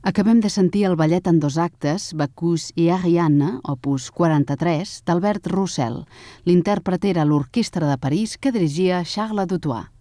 Acabem de sentir el ballet en 2 actes, Bacchus i Ariadne, opus 43, d'Albert Roussel. L'intèrpret era l'Orquestra de París que dirigia Charles Dutoit.